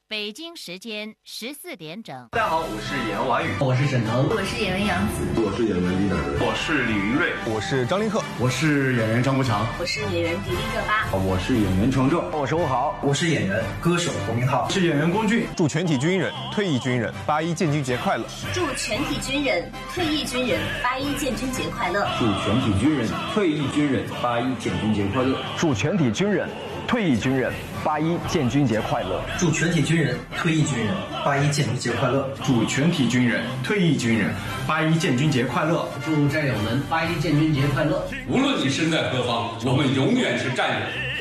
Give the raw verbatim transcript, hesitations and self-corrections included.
北京时间十四点整。 大家好，我是演员王宇， 我是沈腾， 我是演员杨紫， 我是演员李乃文， 我是李云瑞， 我是张凌赫， 我是演员张国强， 我是演员迪丽热巴， 我是演员程正， 我是吴豪， 我是演员歌手侯明昊， 是演员龚俊。 祝全体军人、退役军人八一建军节快乐！ 祝全体军人、退役军人八一建军节快乐！ 祝全体军人、退役军人八一建军节快乐！ 祝全体军人、退役军人八一建军节快乐！ 祝全体军人、退役军人八一建军节快乐！ 祝全体军人、退役军人八一建军节快乐！ 祝战友们八一建军节快乐！ 无论你身在何方，我们永远是战友。